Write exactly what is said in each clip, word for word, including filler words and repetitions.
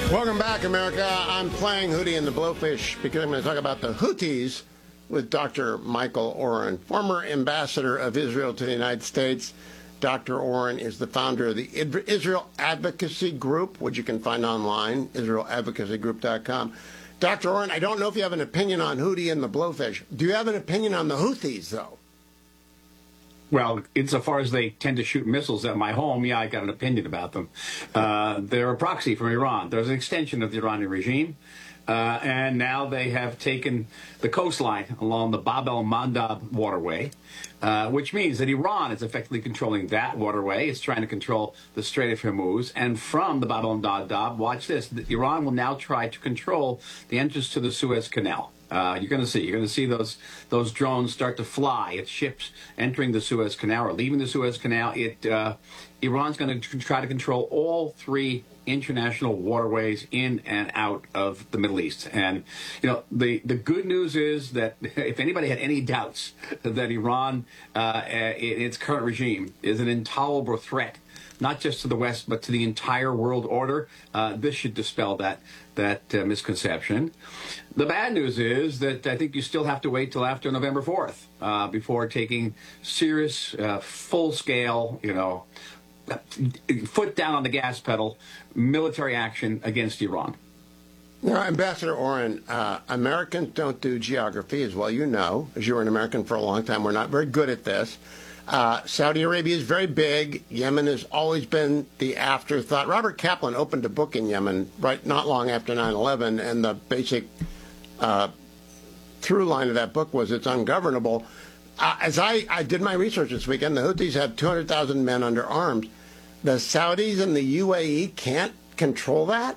Welcome back, America. I'm playing Hootie and the Blowfish because I'm going to talk about the Houthis with Doctor Michael Oren, former ambassador of Israel to the United States. Doctor Oren is the founder of the Israel Advocacy Group, which you can find online, israel advocacy group dot com. Doctor Oren, I don't know if you have an opinion on Hootie and the Blowfish. Do you have an opinion on the Houthis, though? Well, insofar as they tend to shoot missiles at my home, yeah, I got an opinion about them. Uh, they're a proxy from Iran. There's an extension of the Iranian regime. Uh, and now they have taken the coastline along the Bab el-Mandab waterway, uh, which means that Iran is effectively controlling that waterway. It's trying to control the Strait of Hormuz. And from the Bab el-Mandab, watch this, Iran will now try to control the entrance to the Suez Canal. Uh, you're going to see. You're going to see those those drones start to fly at ships entering the Suez Canal or leaving the Suez Canal. It uh, Iran's going to try to control all three international waterways in and out of the Middle East. And, you know, the, the good news is that if anybody had any doubts that Iran, uh, in its current regime, is an intolerable threat, not just to the West, but to the entire world order, uh, this should dispel that that uh, misconception. The bad news is that I think you still have to wait till after November fourth uh, before taking serious, uh, full-scale, you know, foot down on the gas pedal, military action against Iran. Now, Ambassador Oren, uh, Americans don't do geography, as well you know, as you were an American for a long time. We're not very good at this. Uh, Saudi Arabia is very big. Yemen has always been the afterthought. Robert Kaplan opened a book in Yemen right not long after nine eleven, and the basic uh, through line of that book was it's ungovernable. Uh, as I, I did my research this weekend, the Houthis have two hundred thousand men under arms. The Saudis and the U A E can't control that?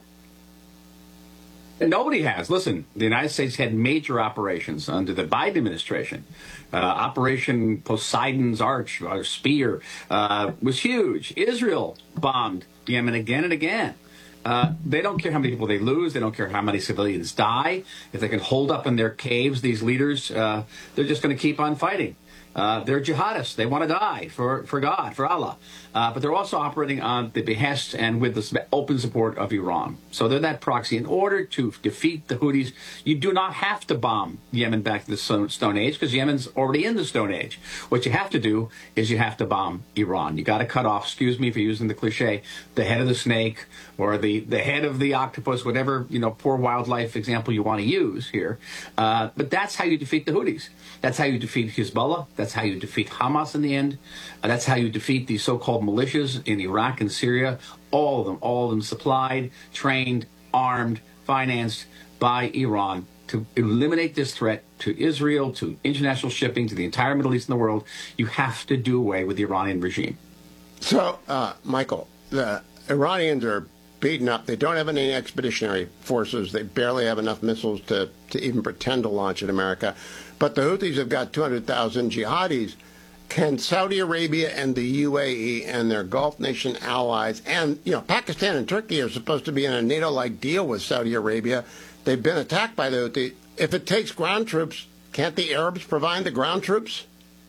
And nobody has. Listen, the United States had major operations under the Biden administration. Uh, Operation Poseidon's Arch, or Spear, uh, was huge. Israel bombed Yemen again and again. Uh, they don't care how many people they lose. They don't care how many civilians die. If they can hold up in their caves, these leaders, uh, they're just going to keep on fighting. Uh, they're jihadists. They want to die for, for God, for Allah. Uh, but they're also operating on the behest and with the open support of Iran. So they're that proxy. In order to defeat the Houthis, you do not have to bomb Yemen back to the Stone Age, because Yemen's already in the Stone Age. What you have to do is you have to bomb Iran. You got to cut off, excuse me for using the cliche, the head of the snake or the, the head of the octopus, whatever, you know, poor wildlife example you want to use here. Uh, but that's how you defeat the Houthis. That's how you defeat Hezbollah. That's how you defeat Hamas in the end. Uh, that's how you defeat the so-called militias in Iraq and Syria. All of them, all of them supplied, trained, armed, financed by Iran to eliminate this threat to Israel, to international shipping, to the entire Middle East and the world. You have to do away with the Iranian regime. So, uh, Michael, the Iranians are beaten up. They don't have any expeditionary forces. They barely have enough missiles to, to even pretend to launch at America. But the Houthis have got two hundred thousand jihadis. Can Saudi Arabia and the U A E and their Gulf nation allies, and, you know, Pakistan and Turkey are supposed to be in a NATO-like deal with Saudi Arabia. They've been attacked by the Houthis. If it takes ground troops, can't the Arabs provide the ground troops?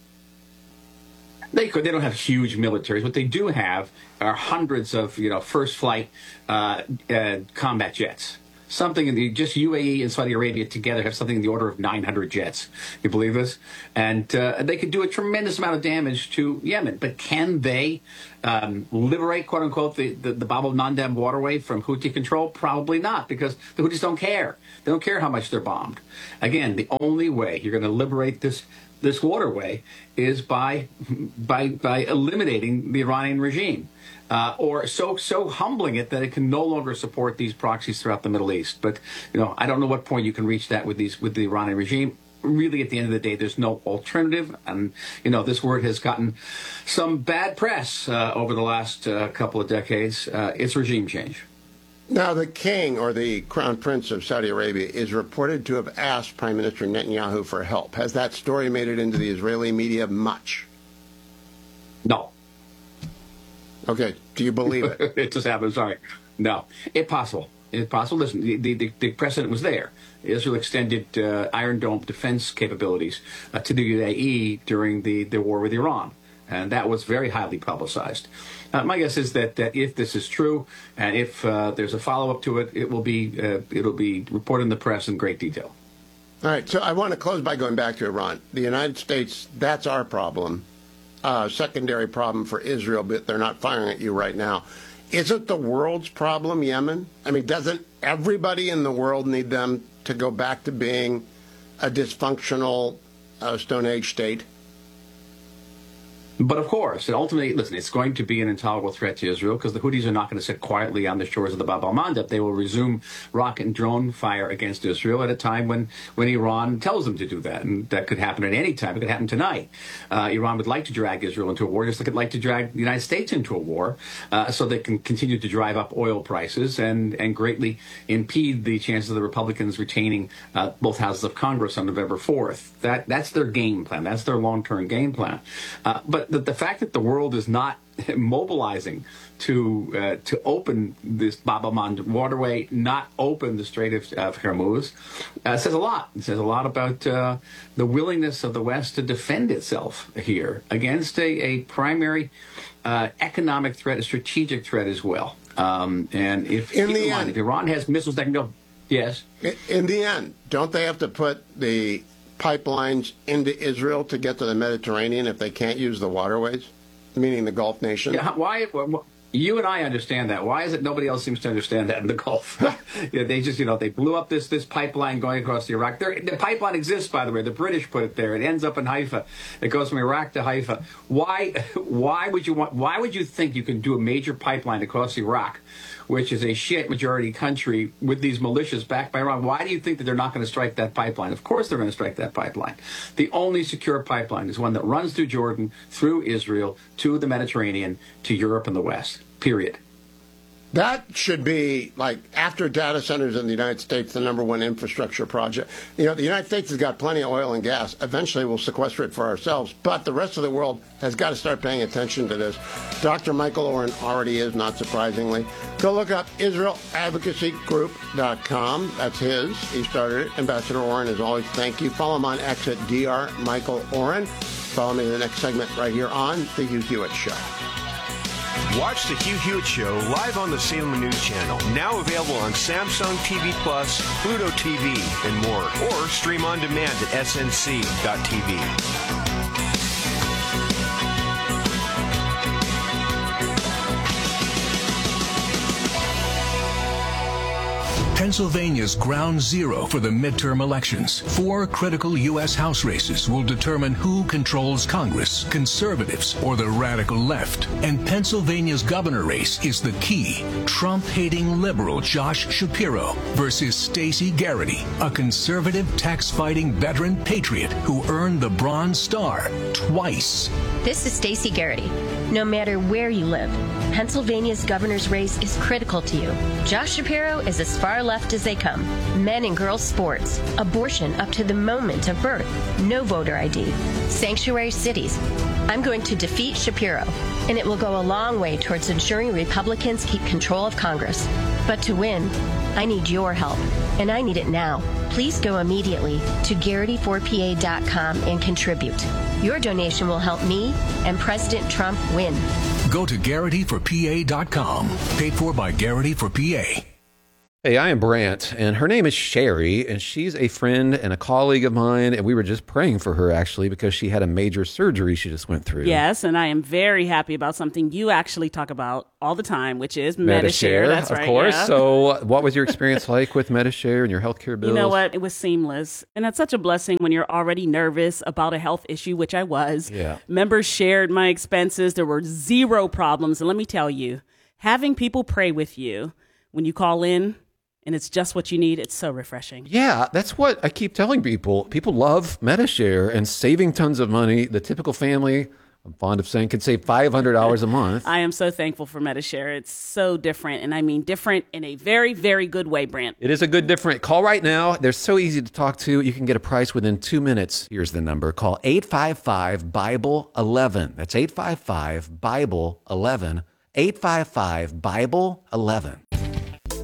They could. They don't have huge militaries. What they do have are hundreds of, you know, first flight uh, uh, combat jets. Something in the, just U A E and Saudi Arabia together have something in the order of nine hundred jets. You believe this? And uh, they could do a tremendous amount of damage to Yemen. But can they um, liberate, quote unquote, the, the, the Bab el-Mandab waterway from Houthi control? Probably not, because the Houthis don't care. They don't care how much they're bombed. Again, the only way you're going to liberate this this waterway is by by by eliminating the Iranian regime. Uh, or so so humbling it that it can no longer support these proxies throughout the Middle East. But, you know, I don't know what point you can reach that with these with the Iranian regime. Really, at the end of the day, there's no alternative. And, you know, this word has gotten some bad press uh, over the last uh, couple of decades. Uh, it's regime change. Now, the king, or the crown prince of Saudi Arabia, is reported to have asked Prime Minister Netanyahu for help. Has that story made it into the Israeli media much? No. Okay. Do you believe it? It just happened. Sorry. No. It's possible. It's possible. Listen, the, the, the precedent was there. Israel extended uh, Iron Dome defense capabilities uh, to the U A E during the, the war with Iran. and that was very highly publicized. Uh, my guess is that, that if this is true, and if uh, there's a follow-up to it, it will be uh, it'll be reported in the press in great detail. All right, so I want to close by going back to Iran. The United States, that's our problem. Uh, secondary problem for Israel, but they're not firing at you right now. Isn't the world's problem Yemen? I mean, doesn't everybody in the world need them to go back to being a dysfunctional uh, Stone Age state? But of course, and ultimately, listen, it's going to be an intolerable threat to Israel because the Houthis are not going to sit quietly on the shores of the Bab al-Mandeb. They will resume rocket and drone fire against Israel at a time when, when Iran tells them to do that. And that could happen at any time. It could happen tonight. Uh, Iran would like to drag Israel into a war, just like it'd like to drag the United States into a war, uh, so they can continue to drive up oil prices and, and greatly impede the chances of the Republicans retaining uh, both houses of Congress on November fourth. That, that's their game plan. That's their long-term game plan. Uh, but the, the fact that the world is not mobilizing to uh, to open this Bab al-Mandeb waterway, not open the Strait of, of Hormuz, uh, says a lot. It says a lot about uh, the willingness of the West to defend itself here against a, a primary uh, economic threat, a strategic threat as well. Um, and if, in keep the in mind, end, if Iran has missiles that can go, yes. In the end, don't they have to put the pipelines into Israel to get to the Mediterranean if they can't use the waterways, meaning the Gulf nations? Yeah, why? You and I understand that. Why is it nobody else seems to understand that in the Gulf? Yeah, they just, you know, they blew up this this pipeline going across the Iraq. There, the pipeline exists, by the way. The British put it there. It ends up in Haifa. It goes from Iraq to Haifa. Why? Why would you want? Why would you think you can do a major pipeline across Iraq, which is a Shiite majority country, with these militias backed by Iran? Why do you think that they're not going to strike that pipeline? Of course they're going to strike that pipeline. The only secure pipeline is one that runs through Jordan, through Israel, to the Mediterranean, to Europe and the West, period. That should be, like, after data centers in the United States, the number one infrastructure project. You know, the United States has got plenty of oil and gas. Eventually, we'll sequester it for ourselves. But the rest of the world has got to start paying attention to this. Doctor Michael Oren already is, not surprisingly. Go look up Israel Advocacy Group dot com. That's his. He started it. Ambassador Oren, as always, thank you. Follow him on X at Dr Michael Oren. Follow me in the next segment right here on The Hugh Hewitt Show. Watch The Hugh Hewitt Show live on the Salem News Channel. Now available on Samsung T V Plus, Pluto T V, and more. Or stream on demand at S N C dot T V. Pennsylvania's ground zero for the midterm elections. Four critical U S House races will determine who controls Congress, conservatives or the radical left. And Pennsylvania's governor race is the key. Trump-hating liberal Josh Shapiro versus Stacey Garrity, a conservative tax-fighting veteran patriot who earned the Bronze Star twice. This is Stacey Garrity. No matter where you live, Pennsylvania's governor's race is critical to you. Josh Shapiro is as far left as they come. Men and girls sports, abortion up to the moment of birth, no voter I D, sanctuary cities. I'm going to defeat Shapiro, and it will go a long way towards ensuring Republicans keep control of Congress. But to win, I need your help, and I need it now. Please go immediately to Garrity four P A dot com and contribute. Your donation will help me and President Trump win. Go to Garrity four P A dot com. Paid for by Garrity for P A. Hey, I am Brant, and her name is Sherry, and she's a friend and a colleague of mine, and we were just praying for her, actually, because she had a major surgery she just went through. Yes, and I am very happy about something you actually talk about all the time, which is Medi-Share. Medi-Share, That's of right, course. yeah. So what was your experience like with Medi-Share and your healthcare bills? You know what? It was seamless. And that's such a blessing when you're already nervous about a health issue, which I was. Yeah. Members shared my expenses. There were zero problems. And let me tell you, having people pray with you when you call in, and it's just what you need, it's so refreshing. Yeah, that's what I keep telling people. People love Medi-Share and saving tons of money. The typical family, I'm fond of saying, can save five hundred dollars a month. I am so thankful for Medi-Share. It's so different, and I mean different in a very, very good way, Brant. It is a good different. Call right now. They're so easy to talk to. You can get a price within two minutes. Here's the number. Call eight five five, Bible eleven. That's eight five five, Bible eleven. eight five five, Bible eleven.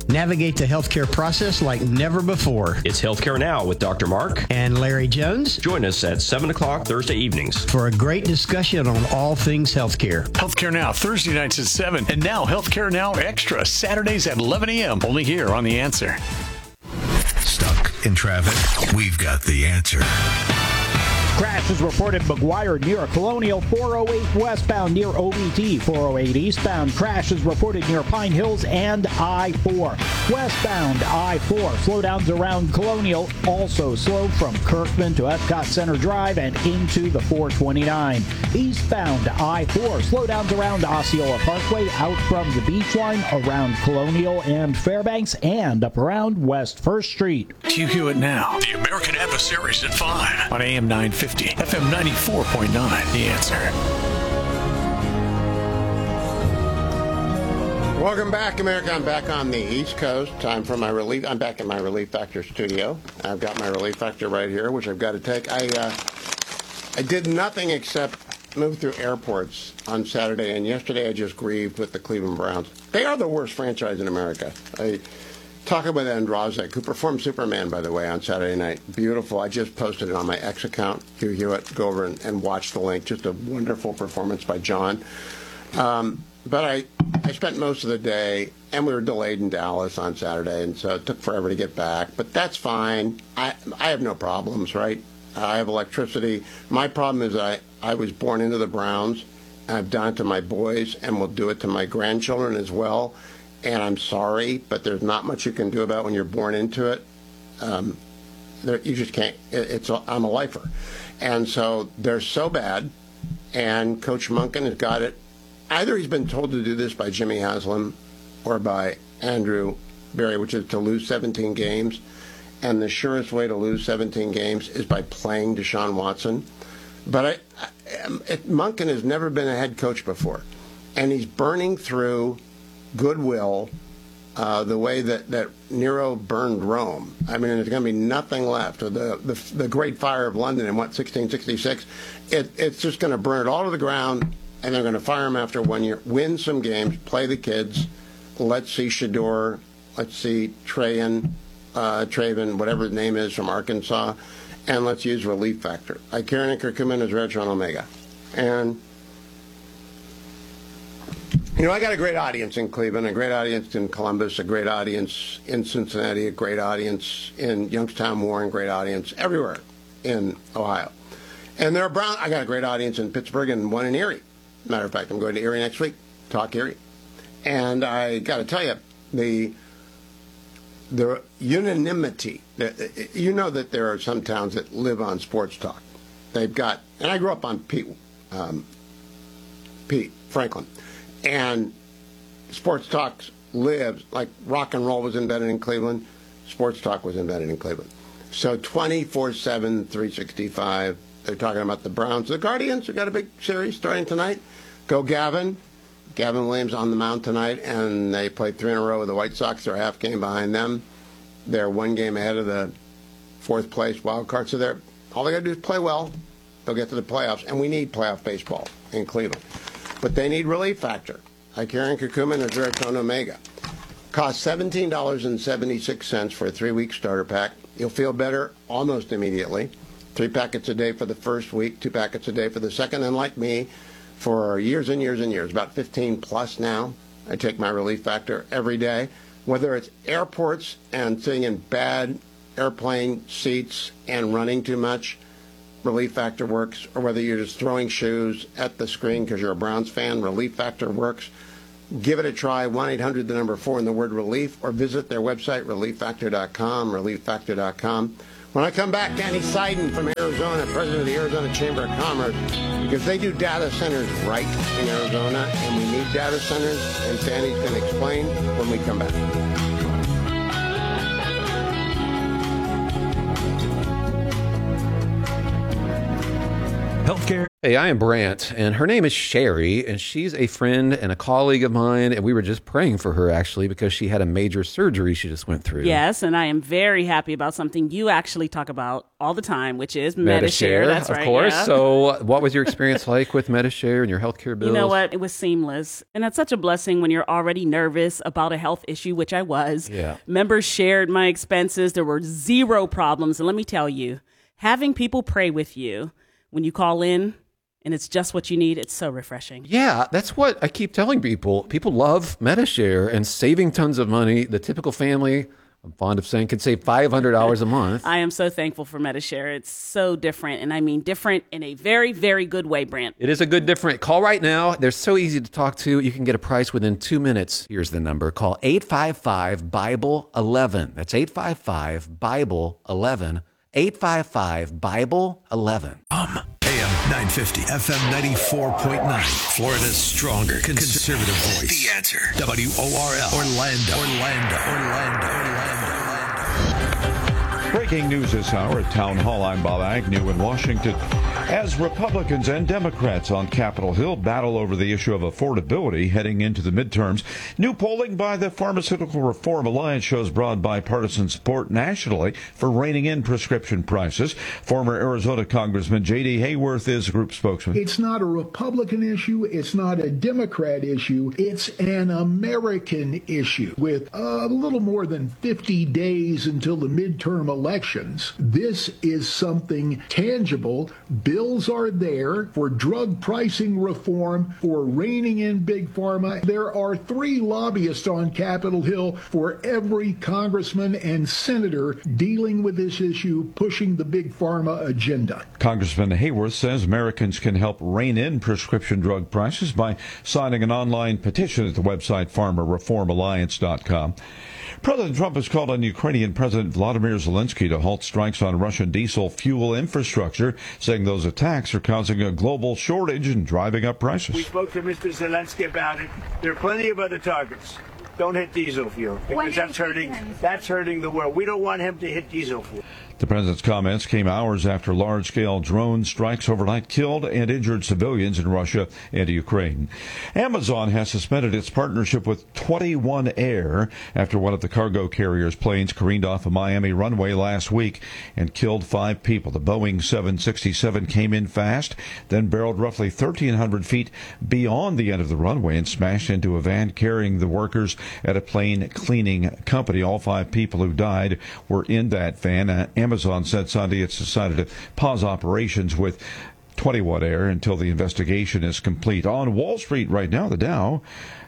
Navigate the healthcare process like never before. It's Healthcare Now with Doctor Mark and Larry Jones. Join us at seven o'clock Thursday evenings for a great discussion on all things healthcare. Healthcare Now, Thursday nights at seven, and now Healthcare Now Extra, Saturdays at eleven a.m. Only here on The Answer. Stuck in traffic? We've got the answer. Crash is reported McGuire near Colonial, four oh eight westbound near O B T, four oh eight eastbound. Crash is reported near Pine Hills and I four. Westbound I four. Slowdowns around Colonial, also slow from Kirkman to Epcot Center Drive and into the four twenty-nine. Eastbound I four. Slowdowns around Osceola Parkway, out from the beach line, around Colonial and Fairbanks, and up around West First Street. Hugh Hewitt Now, the American Adversaries at five on A M nine fifty. F M ninety-four point nine, The Answer. Welcome back, America. I'm back on the East Coast. Time for my relief. I'm back in my Relief Factor studio. I've got my Relief Factor right here, which I've got to take. I uh, I did nothing except move through airports on Saturday, and yesterday I just grieved with the Cleveland Browns. They are the worst franchise in America. I Talking with Andrzejczyk, who performed Superman, by the way, on Saturday night. Beautiful. I just posted it on my X account, Hugh Hewitt. Go over and, and watch the link. Just a wonderful performance by John. Um, but I, I spent most of the day, and we were delayed in Dallas on Saturday, and so it took forever to get back. But that's fine. I, I have no problems, right? I have electricity. My problem is I, I was born into the Browns. I've done it to my boys, and will do it to my grandchildren as well. And I'm sorry, but there's not much you can do about when you're born into it. Um, there, you just can't. It, it's a, I'm a lifer. And so they're so bad, and Coach Monken has got it. Either he's been told to do this by Jimmy Haslam or by Andrew Berry, which is to lose seventeen games. And the surest way to lose seventeen games is by playing Deshaun Watson. But I, I, it, Monken has never been a head coach before, and he's burning through goodwill uh, the way that, that Nero burned Rome. I mean, there's going to be nothing left. Or the, the the Great Fire of London in, what, sixteen sixty-six? It, it's just going to burn it all to the ground, and they're going to fire him after one year. Win some games, play the kids. Let's see Shador. Let's see Trayan, uh, Traven, whatever his name is, from Arkansas. And let's use Relief Factor. I Karen and Curcumin is Retron Omega. And you know, I got a great audience in Cleveland, a great audience in Columbus, a great audience in Cincinnati, a great audience in Youngstown, Warren, great audience everywhere in Ohio. And there are Brown. I got a great audience in Pittsburgh and one in Erie. Matter of fact, I'm going to Erie next week, talk Erie. And I got to tell you, the the unanimity. You know that there are some towns that live on sports talk. They've got, and I grew up on Pete, um, Pete Franklin. And sports talk lives, like rock and roll was invented in Cleveland, sports talk was invented in Cleveland. So twenty-four seven, three sixty-five, they're talking about the Browns. The Guardians have got a big series starting tonight. Go Gavin. Gavin Williams on the mound tonight, and they played three in a row with the White Sox. They're a half game behind them. They're one game ahead of the fourth place wild card. So they're, all they got to do is play well. They'll get to the playoffs, and we need playoff baseball in Cleveland. But they need Relief Factor. Icarian Curcumin or Zeratonin Omega. Costs seventeen dollars and seventy-six cents for a three-week starter pack. You'll feel better almost immediately. Three packets a day for the first week, two packets a day for the second. And like me, for years and years and years, about fifteen plus now, I take my Relief Factor every day. Whether it's airports and sitting in bad airplane seats and running too much, Relief Factor works, or whether you're just throwing shoes at the screen because you're a Browns fan, Relief Factor works. Give it a try, one eight hundred, the number four, and the word relief, or visit their website, relief factor dot com, relief factor dot com. When I come back, Danny Seiden from Arizona, president of the Arizona Chamber of Commerce, because they do data centers right in Arizona, and we need data centers, and Danny's going to explain when we come back. Healthcare Hey, I am Brant, and her name is Sherry, and she's a friend and a colleague of mine, and we were just praying for her, actually, because she had a major surgery she just went through. Yes, and I am very happy about something you actually talk about all the time, which is Medi-Share. Medi-Share, That's of right, course. yeah. So what was your experience like with Medi-Share and your healthcare bills? You know what? It was seamless. And that's such a blessing when you're already nervous about a health issue, which I was. Yeah. Members shared my expenses. There were zero problems. And let me tell you, having people pray with you when you call in, and it's just what you need, it's so refreshing. Yeah, that's what I keep telling people. People love Medi-Share and saving tons of money. The typical family, I'm fond of saying, could save five hundred dollars a month. I am so thankful for Medi-Share. It's so different, and I mean different in a very, very good way, Brant. It is a good different. Call right now. They're so easy to talk to. You can get a price within two minutes. Here's the number. Call eight five five, Bible eleven. That's eight five five, Bible eleven. eight five five, Bible eleven. Um. A M nine fifty, F M ninety-four point nine. Florida's stronger conservative voice. The Answer. W O R L. Orlando. Orlando. Orlando. Orlando. Breaking news this hour at Town Hall. I'm Bob Agnew in Washington. As Republicans and Democrats on Capitol Hill battle over the issue of affordability heading into the midterms, new polling by the Pharmaceutical Reform Alliance shows broad bipartisan support nationally for reining in prescription prices. Former Arizona Congressman J D. Hayworth is group spokesman. It's not a Republican issue. It's not a Democrat issue. It's an American issue. With a little more than fifty days until the midterm elections, this is something tangible. Bills are there for drug pricing reform, for reining in big pharma. There are three lobbyists on Capitol Hill for every congressman and senator dealing with this issue, pushing the big pharma agenda. Congressman Hayworth says Americans can help rein in prescription drug prices by signing an online petition at the website pharma reform alliance dot com. President Trump has called on Ukrainian President Vladimir Zelensky to halt strikes on Russian diesel fuel infrastructure, saying those attacks are causing a global shortage and driving up prices. We spoke to Mister Zelensky about it. There are plenty of other targets. Don't hit diesel fuel, because that's hurting, that's hurting the world. We don't want him to hit diesel fuel. The president's comments came hours after large-scale drone strikes overnight killed and injured civilians in Russia and Ukraine. Amazon has suspended its partnership with twenty-one Air after one of the cargo carrier's planes careened off a Miami runway last week and killed five people. The Boeing seven sixty-seven came in fast, then barreled roughly thirteen hundred feet beyond the end of the runway and smashed into a van carrying the workers at a plane cleaning company. All five people who died were in that van. Uh, Amazon said Sunday it's decided to pause operations with twenty-one Air until the investigation is complete. On Wall Street right now, the Dow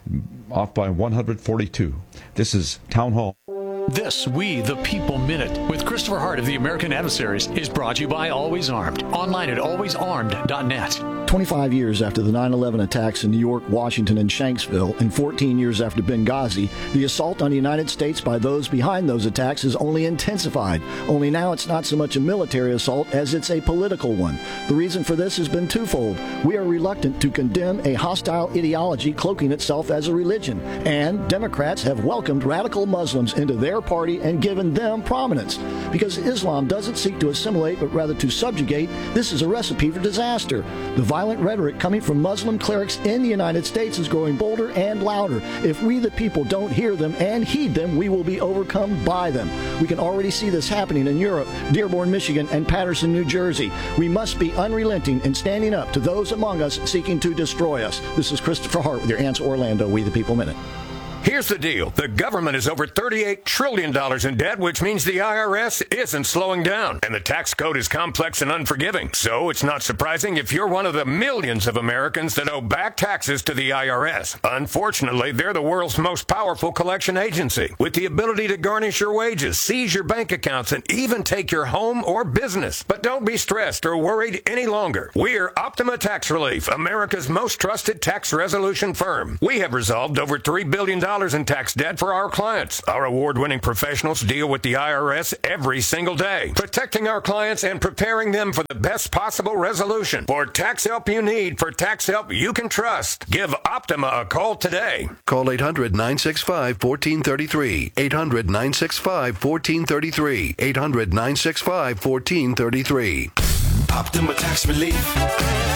off by one hundred forty-two. This is Town Hall. This We the People Minute with Christopher Hart of the American Adversaries is brought to you by Always Armed. Online at always armed dot net. twenty-five years after the nine eleven attacks in New York, Washington, and Shanksville, and fourteen years after Benghazi, the assault on the United States by those behind those attacks is only intensified. Only now it's not so much a military assault as it's a political one. The reason for this has been twofold. We are reluctant to condemn a hostile ideology cloaking itself as a religion, and Democrats have welcomed radical Muslims into their party and given them prominence. Because Islam doesn't seek to assimilate, but rather to subjugate, this is a recipe for disaster. The violent rhetoric coming from Muslim clerics in the United States is growing bolder and louder. If we the people don't hear them and heed them, we will be overcome by them. We can already see this happening in Europe, Dearborn, Michigan, and Patterson, New Jersey. We must be unrelenting in standing up to those among us seeking to destroy us. This is Christopher Hart with your Answer Orlando We the People Minute. Here's the deal. The government is over thirty-eight trillion dollars in debt, which means the I R S isn't slowing down. And the tax code is complex and unforgiving. So it's not surprising if you're one of the millions of Americans that owe back taxes to the I R S. Unfortunately, they're the world's most powerful collection agency, with the ability to garnish your wages, seize your bank accounts, and even take your home or business. But don't be stressed or worried any longer. We're Optima Tax Relief, America's most trusted tax resolution firm. We have resolved over three billion dollars in tax debt for our clients. Our award-winning professionals deal with the I R S every single day, protecting our clients and preparing them for the best possible resolution. For tax help you need, for tax help you can trust, give Optima a call today. Call eight hundred, nine six five, one four three three. eight hundred, nine six five, one four three three. eight hundred, nine six five, one four three three. Optima Tax Relief.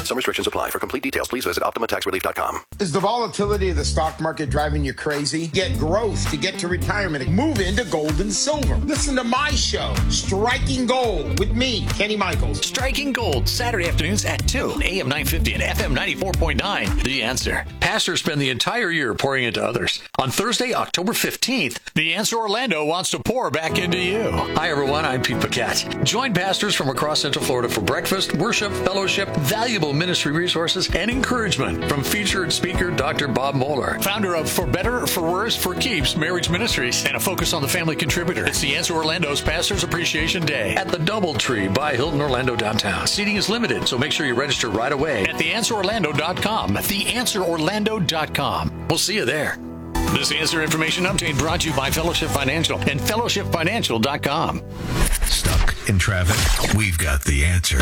Some restrictions apply. For complete details, please visit Optima Tax Relief dot com. Is the volatility of the stock market driving you crazy? Get growth to get to retirement. Move into gold and silver. Listen to my show, Striking Gold, with me, Kenny Michaels. Striking Gold, Saturday afternoons at two, A M nine fifty and F M ninety-four point nine. The Answer. Pastors spend the entire year pouring into others. On Thursday, October fifteenth, The Answer Orlando wants to pour back into you. Hi, everyone. I'm Pete Paquette. Join pastors from across Central Florida for breakfast, worship, fellowship, valuable ministry resources, and encouragement from featured speaker Doctor Bob Moeller, founder of For Better, For Worse, For Keeps Marriage Ministries, and a focus on the family contributor. It's The Answer Orlando's Pastors Appreciation Day at the Doubletree by Hilton Orlando downtown. Seating is limited, so make sure you register right away at the answer orlando dot com. the answer orlando dot com. We'll see you there. This Answer Information Update brought to you by Fellowship Financial and fellowship financial dot com. Stuck in traffic? We've got the answer.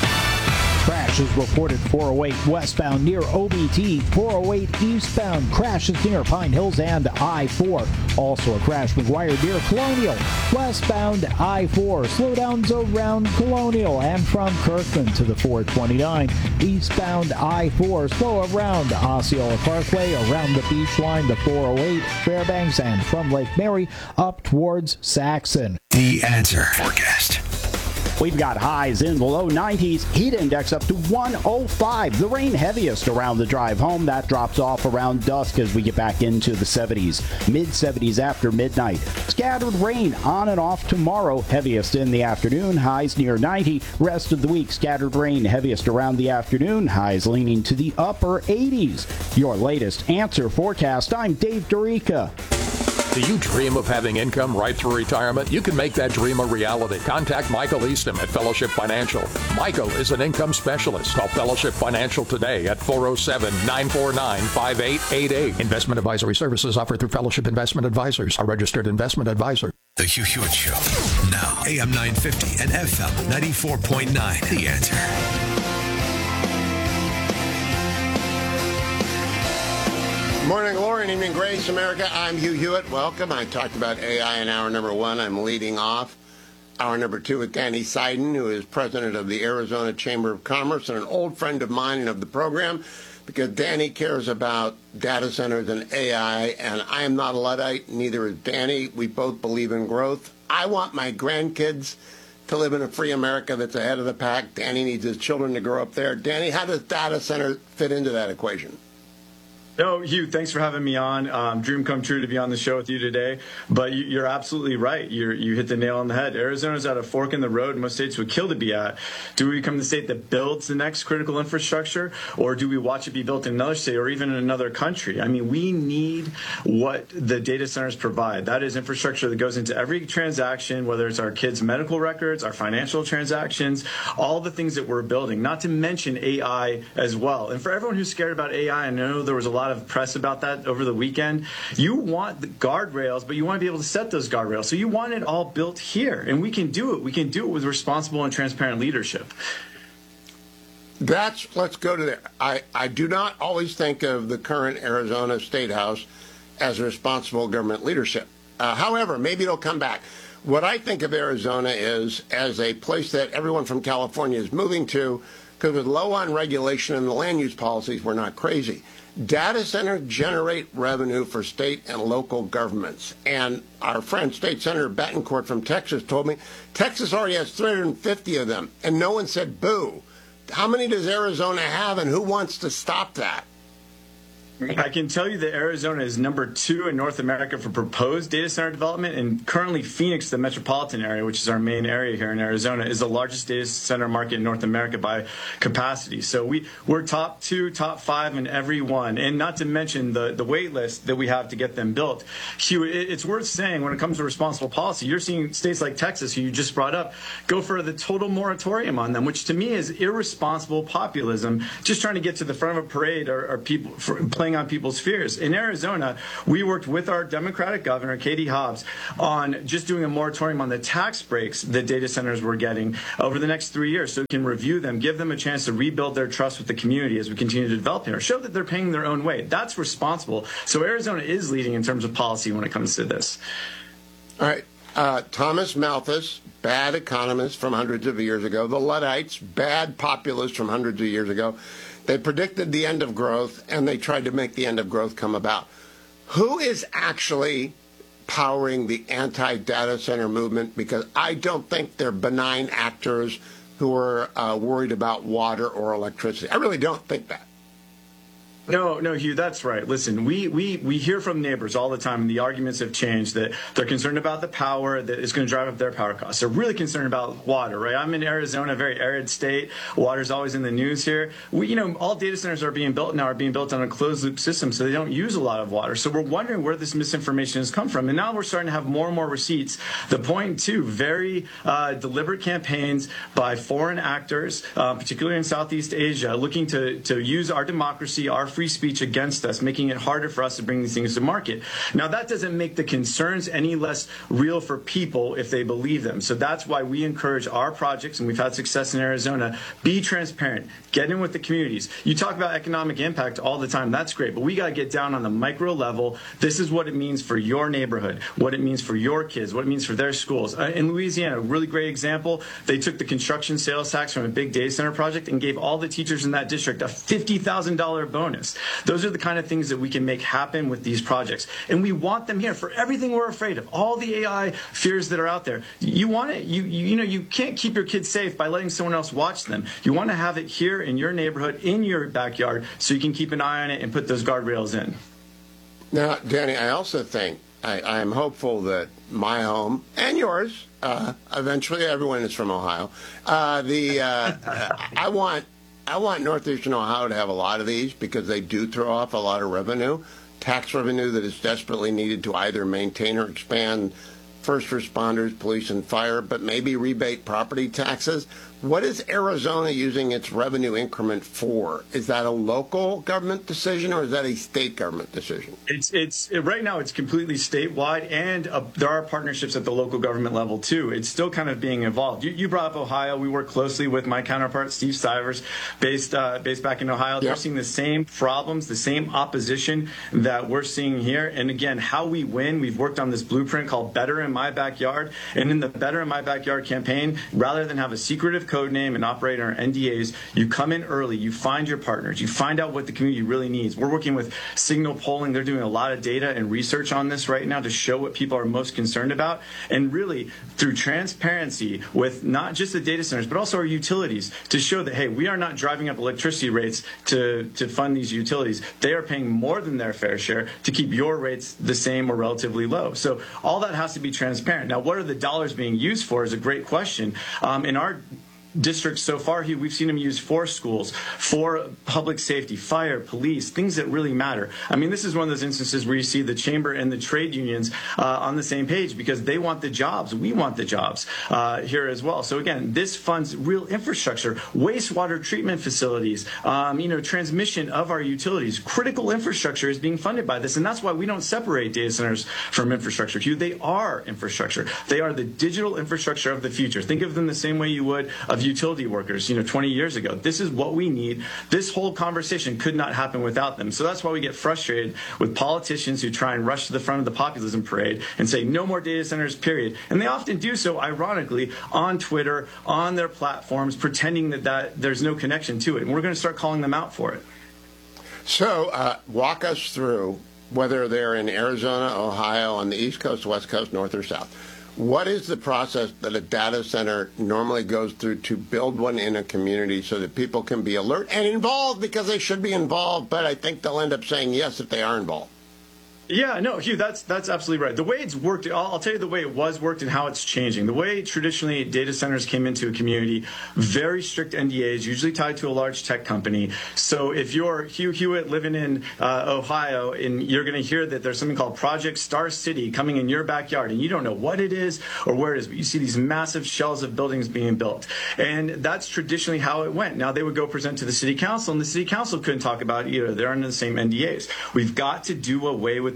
Crash is reported four oh eight westbound near O B T, four oh eight eastbound crashes near Pine Hills and I four. Also a crash McGuire near Colonial. Westbound I four, slowdowns around Colonial and from Kirkland to the four twenty-nine. Eastbound I four, slow around Osceola Parkway, around the beach line to four oh eight, Fairbanks, and from Lake Mary up towards Saxon. The Answer forecast. We've got highs in the low nineties, heat index up to one oh five. The rain heaviest around the drive home. That drops off around dusk as we get back into the seventies. mid seventies after midnight. Scattered rain on and off tomorrow. Heaviest in the afternoon. Highs near ninety. Rest of the week, scattered rain heaviest around the afternoon. Highs leaning to the upper eighties. Your latest Answer forecast. I'm Dave Dorica. Do you dream of having income right through retirement? You can make that dream a reality. Contact Michael Easton at Fellowship Financial. Michael is an income specialist. Call Fellowship Financial today at four oh seven, nine four nine, five eight eight eight. Investment advisory services offered through Fellowship Investment Advisors, a registered investment advisor. The Hugh Hewitt Show. Now, A M nine fifty and F M ninety-four point nine. The Answer. Morning glory and evening grace, America. I'm Hugh Hewitt. Welcome. I talked about A I in hour number one. I'm leading off hour number two with Danny Seiden, who is president of the Arizona Chamber of Commerce and an old friend of mine and of the program, because Danny cares about data centers and A I, and I am not a Luddite, neither is Danny. We both believe in growth. I want my grandkids to live in a free America that's ahead of the pack. Danny needs his children to grow up there. Danny, how does data center fit into that equation? No, Hugh, thanks for having me on. Um, dream come true to be on the show with you today. But you, you're absolutely right. You're, you hit the nail on the head. Arizona's at a fork in the road most states would kill to be at. Do we become the state that builds the next critical infrastructure, or do we watch it be built in another state or even in another country? I mean, we need what the data centers provide. That is infrastructure that goes into every transaction, whether it's our kids' medical records, our financial transactions, all the things that we're building, not to mention A I as well. And for everyone who's scared about A I, I know there was a lot of press about that over the weekend. You want the guardrails, but you want to be able to set those guardrails. So you want it all built here, and we can do it. We can do it with responsible and transparent leadership. That's, let's go to there. I, I do not always think of the current Arizona State House as responsible government leadership. Uh, however, maybe it'll come back. What I think of Arizona is as a place that everyone from California is moving to, because with low on regulation and the land use policies, we're not crazy. Data centers generate revenue for state and local governments. And our friend, State Senator Betancourt from Texas, told me Texas already has three hundred fifty of them, and no one said boo. How many does Arizona have, and who wants to stop that? I can tell you that Arizona is number two in North America for proposed data center development, and currently Phoenix, the metropolitan area, which is our main area here in Arizona, is the largest data center market in North America by capacity. So we, we're top two, top five in every one, and not to mention the, the wait list that we have to get them built. Hugh, it, it's worth saying when it comes to responsible policy, you're seeing states like Texas, who you just brought up, go for the total moratorium on them, which to me is irresponsible populism, just trying to get to the front of a parade or, or people for, playing on people's fears. In Arizona, we worked with our Democratic governor, Katie Hobbs, on just doing a moratorium on the tax breaks that data centers were getting over the next three years so we can review them, give them a chance to rebuild their trust with the community as we continue to develop here, show that they're paying their own way. That's responsible. So Arizona is leading in terms of policy when it comes to this. All right. Uh, Thomas Malthus, bad economist from hundreds of years ago. The Luddites, bad populists from hundreds of years ago. They predicted the end of growth, and they tried to make the end of growth come about. Who is actually powering the anti-data center movement? Because I don't think they're benign actors who are uh, worried about water or electricity. I really don't think that. No, no, Hugh, that's right. Listen, we, we, we hear from neighbors all the time, and the arguments have changed, that they're concerned about the power, that it's going to drive up their power costs. They're really concerned about water, right? I'm in Arizona, a very arid state. Water's always in the news here. We, you know, all data centers are being built now are being built on a closed-loop system, so they don't use a lot of water. So we're wondering where this misinformation has come from. And now we're starting to have more and more receipts that point to very uh, deliberate campaigns by foreign actors, uh, particularly in Southeast Asia, looking to, to use our democracy, our free speech against us, making it harder for us to bring these things to market. Now, that doesn't make the concerns any less real for people if they believe them. So that's why we encourage our projects, and we've had success in Arizona, be transparent, get in with the communities. You talk about economic impact all the time. That's great, but we got to get down on the micro level. This is what it means for your neighborhood, what it means for your kids, what it means for their schools. Uh, in Louisiana, a really great example, they took the construction sales tax from a big data center project and gave all the teachers in that district a fifty thousand dollars bonus. Those are the kind of things that we can make happen with these projects. And we want them here for everything we're afraid of, all the A I fears that are out there. You want it, you, you, you know, you can't keep your kids safe by letting someone else watch them. You want to have it here in your neighborhood, in your backyard, so you can keep an eye on it and put those guardrails in. Now, Danny, I also think, I, I'm hopeful that my home and yours, uh, eventually everyone is from Ohio, uh, the, uh, I want I want Northeastern Ohio to have a lot of these because they do throw off a lot of revenue, tax revenue that is desperately needed to either maintain or expand first responders, police, and fire, but maybe rebate property taxes. What is Arizona using its revenue increment for? Is that a local government decision or is that a state government decision? It's it's it, right now it's completely statewide, and uh, there are partnerships at the local government level too. It's still kind of being evolved. You, you brought up Ohio. We work closely with my counterpart Steve Stivers, based uh, based back in Ohio. Yep. They're seeing the same problems, the same opposition that we're seeing here. And again, how we win. We've worked on this blueprint called Better in My Backyard, and in the Better in My Backyard campaign, rather than have a secretive code name and operate on N D As, you come in early, you find your partners, you find out what the community really needs. We're working with Signal Polling. They're doing a lot of data and research on this right now to show what people are most concerned about. And really, through transparency with not just the data centers, but also our utilities, to show that, hey, we are not driving up electricity rates to, to fund these utilities. They are paying more than their fair share to keep your rates the same or relatively low. So all that has to be transparent. Now, what are the dollars being used for is a great question. Um, in our districts so far, Hugh, we've seen them used for schools, for public safety, fire, police, things that really matter. I mean, this is one of those instances where you see the chamber and the trade unions uh, on the same page because they want the jobs. We want the jobs uh, here as well. So again, this funds real infrastructure, wastewater treatment facilities, um, you know, transmission of our utilities. Critical infrastructure is being funded by this, and that's why we don't separate data centers from infrastructure, Hugh. They are infrastructure. They are the digital infrastructure of the future. Think of them the same way you would of utility workers, you know, twenty years ago. This is what we need. This whole conversation could not happen without them. So that's why we get frustrated with politicians who try and rush to the front of the populism parade and say no more data centers, period. And they often do so, ironically, on Twitter, on their platforms, pretending that, that there's no connection to it. And we're going to start calling them out for it. So uh, walk us through, whether they're in Arizona, Ohio, on the East Coast, West Coast, North or South. What is the process that a data center normally goes through to build one in a community so that people can be alert and involved, because they should be involved, but I think they'll end up saying yes if they are involved? Yeah, no, Hugh, that's that's absolutely right. The way it's worked, I'll, I'll tell you the way it was worked and how it's changing. The way traditionally data centers came into a community, very strict N D As, usually tied to a large tech company. So if you're Hugh Hewitt living in uh, Ohio and you're going to hear that there's something called Project Star City coming in your backyard and you don't know what it is or where it is, but you see these massive shells of buildings being built. And that's traditionally how it went. Now they would go present to the city council, and the city council couldn't talk about it either. They're under the same N D As. We've got to do away with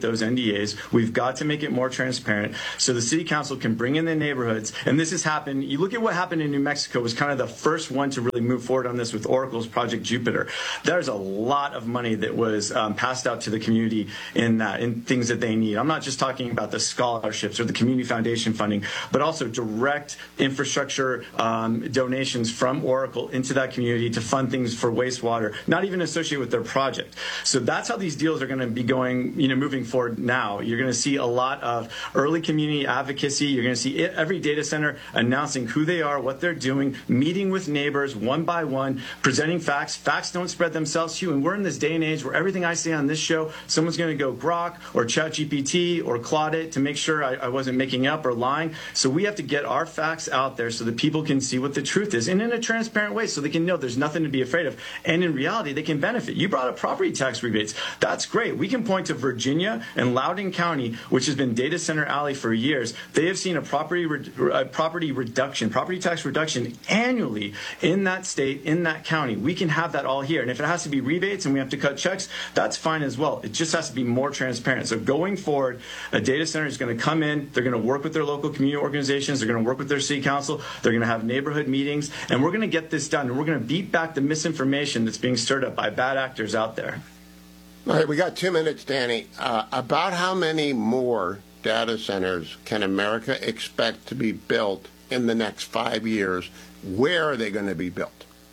those N D As. We've got to make it more transparent so the city council can bring in the neighborhoods. And this has happened. You look at what happened in New Mexico was kind of the first one to really move forward on this with Oracle's Project Jupiter. There's a lot of money that was um, passed out to the community in that, in things that they need. I'm not just talking about the scholarships or the community foundation funding, but also direct infrastructure um, donations from Oracle into that community to fund things for wastewater, not even associated with their project. So that's how these deals are going to be going, you know, moving forward now. You're going to see a lot of early community advocacy. You're going to see every data center announcing who they are, what they're doing, meeting with neighbors one by one, presenting facts. Facts don't spread themselves to you. And we're in this day and age where everything I say on this show, someone's going to go Grok or ChatGPT or Claude it to make sure I, I wasn't making up or lying. So we have to get our facts out there so that people can see what the truth is, and in a transparent way so they can know there's nothing to be afraid of. And in reality, they can benefit. You brought up property tax rebates. That's great. We can point to Virginia and Loudoun County, which has been data center alley for years. They have seen a property re- uh, property reduction, property tax reduction annually in that state, in that county. We can have that all here. And if it has to be rebates and we have to cut checks, that's fine as well. It just has to be more transparent. So going forward, a data center is going to come in. They're going to work with their local community organizations. They're going to work with their city council. They're going to have neighborhood meetings. And we're going to get this done. And we're going to beat back the misinformation that's being stirred up by bad actors out there. All right, we got two minutes, Danny. Uh, about how many more data centers can America expect to be built in the next five years? Where are they going to be built?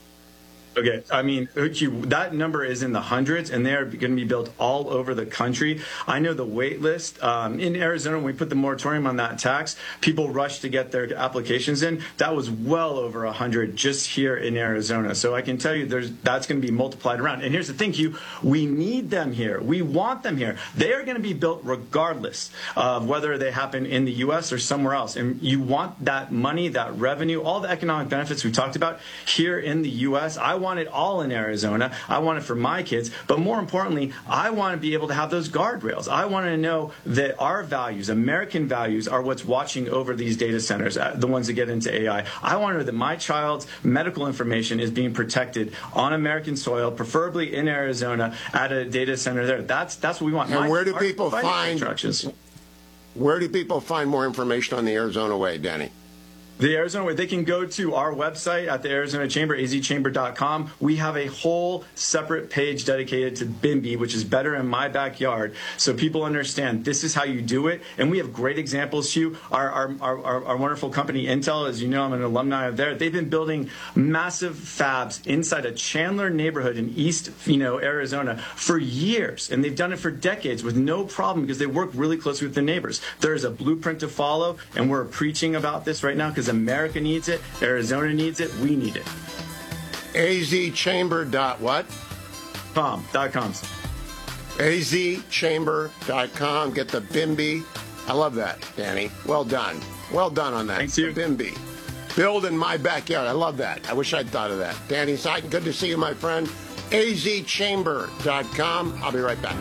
Okay, I mean, that number is in the hundreds, and they are going to be built all over the country. I know the wait list um, in Arizona, when we put the moratorium on that tax, people rushed to get their applications in. That was well over one hundred just here in Arizona. So I can tell you there's that's going to be multiplied around. And here's the thing, Hugh, we need them here. We want them here. They are going to be built regardless of whether they happen in the U S or somewhere else. And you want that money, that revenue, all the economic benefits we talked about here in the U S. I want it all in Arizona. I want it for my kids. But more importantly, I want to be able to have those guardrails. I want to know that our values, American values, are what's watching over these data centers, the ones that get into A I. I want to know that my child's medical information is being protected on American soil, preferably in Arizona, at a data center there. That's that's what we want. And my, where do people find instructions. Where do people find more information on the Arizona Way, Danny? The Arizona Way, they can go to our website at the Arizona Chamber, a z chamber dot com. We have a whole separate page dedicated to B I M B I, which is Better in My Backyard, so people understand this is how you do it. And we have great examples, Hugh. Our, our, our, our wonderful company, Intel, as you know, I'm an alumni of there. They've been building massive fabs inside a Chandler neighborhood in East you know, Arizona for years. And they've done it for decades with no problem because they work really closely with their neighbors. There's a blueprint to follow, and we're preaching about this right now because America needs it, Arizona needs it, we need it. A Z chamber dot what? Com, dot com. A Z chamber dot com. Get the B I M B I. I love that, Danny. Well done. Well done on that. Thanks, you. B I M B I. Build in my backyard. I love that. I wish I'd thought of that. Danny Seiten, good to see you, my friend. A Z chamber dot com. I'll be right back.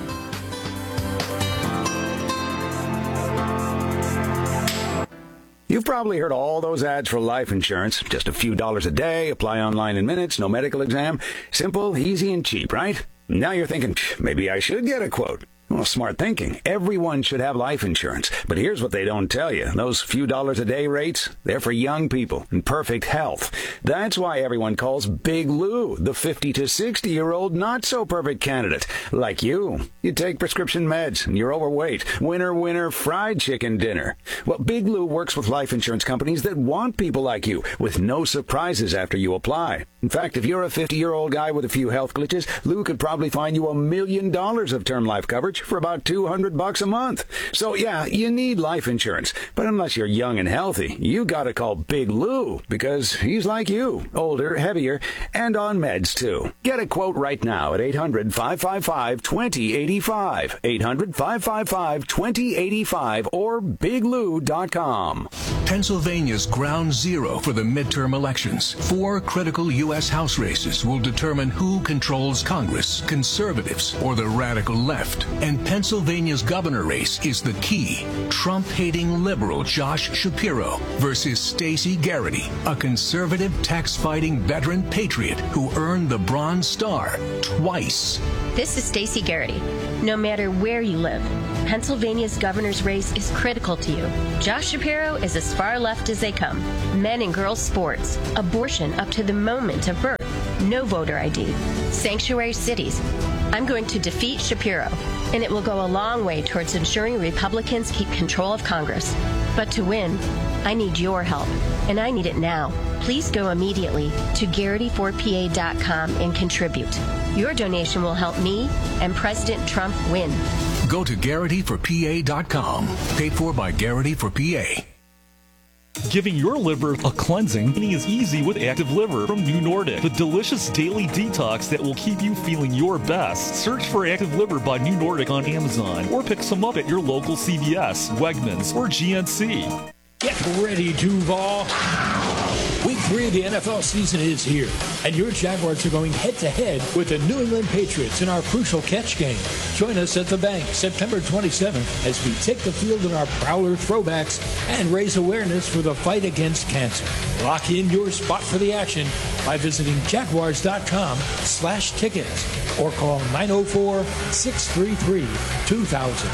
You've probably heard all those ads for life insurance. Just a few dollars a day, apply online in minutes, no medical exam. Simple, easy, and cheap, right? Now you're thinking, maybe I should get a quote. Well, smart thinking. Everyone should have life insurance. But here's what they don't tell you. Those few dollars a day rates, they're for young people in perfect health. That's why everyone calls Big Lou the fifty to sixty-year-old not-so-perfect candidate. Like you. You take prescription meds, and you're overweight. Winner, winner, fried chicken dinner. Well, Big Lou works with life insurance companies that want people like you, with no surprises after you apply. In fact, if you're a fifty-year-old guy with a few health glitches, Lou could probably find you a million dollars of term life coverage for about two hundred bucks a month. So yeah, you need life insurance. But unless you're young and healthy, you gotta call Big Lou, because he's like you, older, heavier, and on meds too. Get a quote right now at eight hundred, five five five, two zero eight five, eight hundred, five five five, two zero eight five, or big lou dot com. Pennsylvania's ground zero for the midterm elections. Four critical U S House races will determine who controls Congress, conservatives or the radical left. And Pennsylvania's governor race is the key. Trump-hating liberal Josh Shapiro versus Stacey Garrity, a conservative tax-fighting veteran patriot who earned the Bronze Star twice. This is Stacey Garrity. No matter where you live, Pennsylvania's governor's race is critical to you. Josh Shapiro is as far left as they come. Men and girls sports, abortion up to the moment of birth, no voter I D, sanctuary cities. I'm going to defeat Shapiro, and it will go a long way towards ensuring Republicans keep control of Congress. But to win, I need your help, and I need it now. Please go immediately to Garrity four P A dot com and contribute. Your donation will help me and President Trump win. Go to Garrity for P A dot com. Paid for by Garrity for P A. Giving your liver a cleansing is easy with Active Liver from New Nordic, the delicious daily detox that will keep you feeling your best. Search for Active Liver by New Nordic on Amazon or pick some up at your local C V S, Wegmans, or G N C. Get ready, Duval. Week three of the N F L season is here, and your Jaguars are going head-to-head with the New England Patriots in our crucial catch game. Join us at the Bank September twenty-seventh as we take the field in our Prowler throwbacks and raise awareness for the fight against cancer. Lock in your spot for the action by visiting jaguars.com slash tickets or call nine oh four, six three three, two thousand.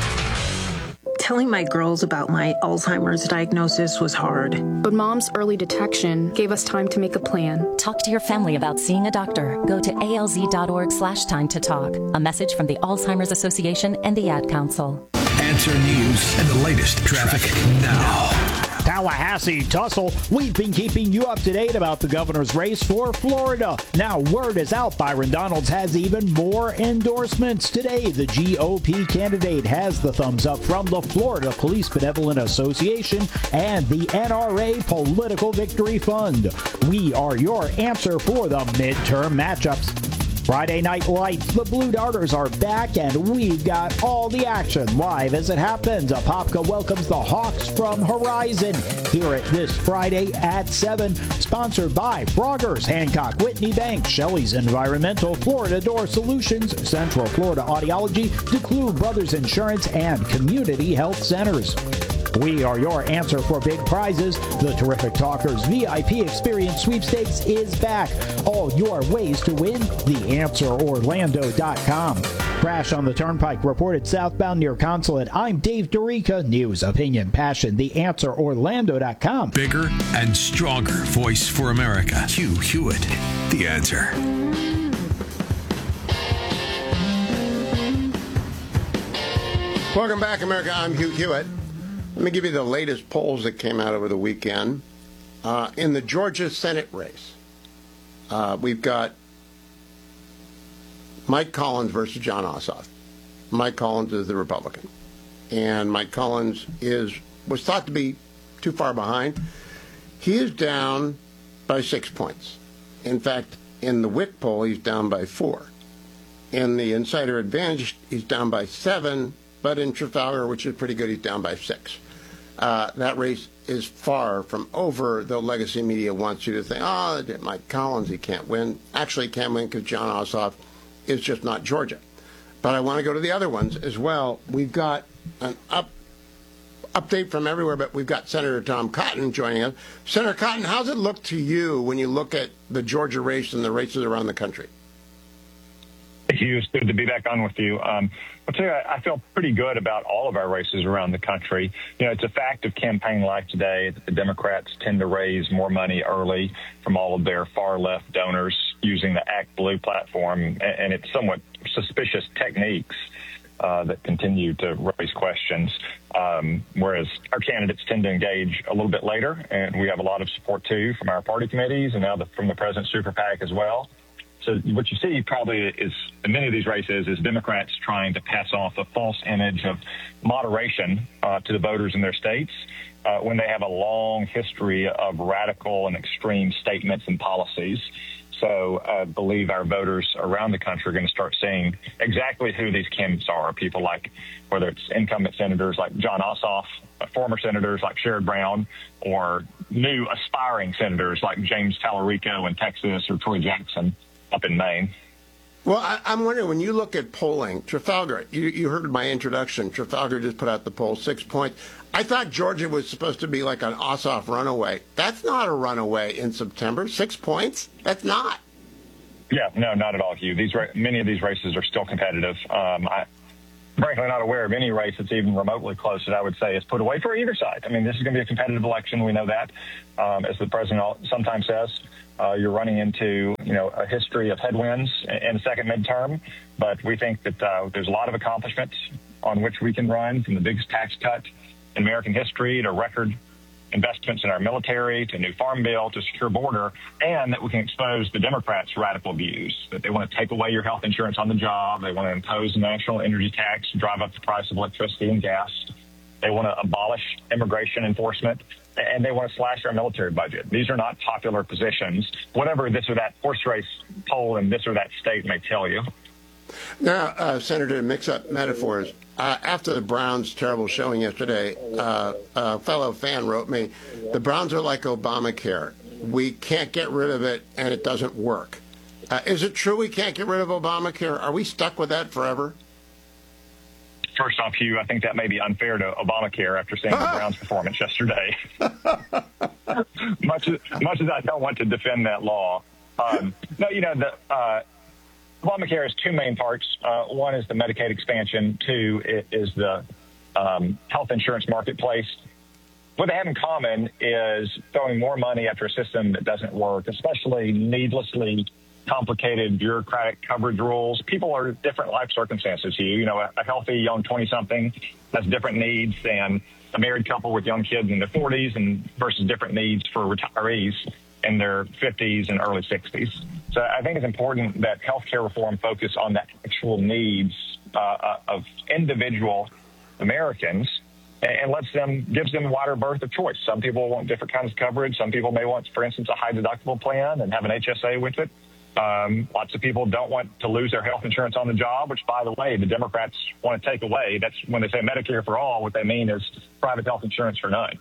Telling my girls about my Alzheimer's diagnosis was hard. But Mom's early detection gave us time to make a plan. Talk to your family about seeing a doctor. Go to alz.org slash time to talk. A message from the Alzheimer's Association and the Ad Council. Answer News and the latest traffic now. Tallahassee tussle. We've been keeping you up to date about the governor's race for Florida. Now word is out, Byron Donalds has even more endorsements. Today, the G O P candidate has the thumbs up from the Florida Police Benevolent Association and the N R A Political Victory Fund. We are your answer for the midterm matchups. Friday Night Lights, the Blue Darters are back, and we've got all the action live as it happens. Apopka welcomes the Hawks from Horizon. Hear it this Friday at seven. Sponsored by Froggers, Hancock, Whitney Bank, Shelley's Environmental, Florida Door Solutions, Central Florida Audiology, DeClue Brothers Insurance, and Community Health Centers. We are your answer for big prizes. The Terrific Talkers V I P Experience Sweepstakes is back. All your ways to win, the answer orlando dot com. Crash on the Turnpike reported southbound near Consulate. I'm Dave Dorica. News, opinion, passion, the answer orlando dot com. Bigger and stronger voice for America. Hugh Hewitt, The Answer. Welcome back, America. I'm Hugh Hewitt. Let me give you the latest polls that came out over the weekend. Uh, in the Georgia Senate race, uh, we've got Mike Collins versus John Ossoff. Mike Collins is the Republican, and Mike Collins is was thought to be too far behind. He is down by six points. In fact, in the Wick poll, he's down by four. In the Insider Advantage, he's down by seven, but in Trafalgar, which is pretty good, he's down by six. Uh, that race is far from over, though legacy media wants you to think, oh, Mike Collins, he can't win. Actually, he can't win because John Ossoff is just not Georgia. But I want to go to the other ones as well. We've got an up update from everywhere, but we've got Senator Tom Cotton joining us. Senator Cotton, how's it look to you when you look at the Georgia race and the races around the country? Hugh, it's good to be back on with you. Um, I'll tell you, I, I feel pretty good about all of our races around the country. You know, it's a fact of campaign life today that the Democrats tend to raise more money early from all of their far-left donors using the Act Blue platform, and, and it's somewhat suspicious techniques uh, that continue to raise questions, um, whereas our candidates tend to engage a little bit later, and we have a lot of support, too, from our party committees and now the, from the President's Super PAC as well. So what you see probably is in many of these races is Democrats trying to pass off a false image of moderation uh, to the voters in their states uh, when they have a long history of radical and extreme statements and policies. So I believe our voters around the country are going to start seeing exactly who these candidates are, people like whether it's incumbent senators like John Ossoff, former senators like Sherrod Brown, or new aspiring senators like James Tallarico in Texas or Troy Jackson up in Maine. Well, I, I'm wondering, when you look at polling, Trafalgar, you, you heard my introduction. Trafalgar just put out the poll, six points. I thought Georgia was supposed to be like an Ossoff runaway. That's not a runaway in September. Six points? That's not. Yeah, no, not at all, Hugh. These many of these races are still competitive. Um, I, frankly not aware of any race that's even remotely close that I would say is put away for either side. I mean, this is going to be a competitive election. We know that. Um, as the president sometimes says, uh, you're running into, you know, a history of headwinds in the second midterm. But we think that uh, there's a lot of accomplishments on which we can run, from the biggest tax cut in American history to record investments in our military, to new farm bill, to secure border, and that we can expose the Democrats' radical views, that they want to take away your health insurance on the job, they want to impose a national energy tax, drive up the price of electricity and gas, they want to abolish immigration enforcement, and they want to slash our military budget. These are not popular positions, whatever this or that horse race poll in this or that state may tell you. Now, uh, Senator, to mix up metaphors, uh, after the Browns' terrible showing yesterday, uh, a fellow fan wrote me, the Browns are like Obamacare. We can't get rid of it, and it doesn't work. Uh, is it true we can't get rid of Obamacare? Are we stuck with that forever? First off, Hugh, I think that may be unfair to Obamacare after seeing the Browns' performance yesterday. much, as, much as I don't want to defend that law. Um, no, you know, the... Uh, Obamacare has two main parts. Uh, one is the Medicaid expansion. Two is the um, health insurance marketplace. What they have in common is throwing more money after a system that doesn't work, especially needlessly complicated bureaucratic coverage rules. People are different life circumstances. You, you know, a, a healthy young twenty-something has different needs than a married couple with young kids in their forties, and versus different needs for retirees in their fifties and early sixties. So I think it's important that healthcare reform focus on the actual needs uh, of individual Americans and, and lets them, gives them a wider berth of choice. Some people want different kinds of coverage. Some people may want, for instance, a high deductible plan and have an H S A with it. Um, lots of people don't want to lose their health insurance on the job, which, by the way, the Democrats want to take away. That's when they say Medicare for all, what they mean is private health insurance for none.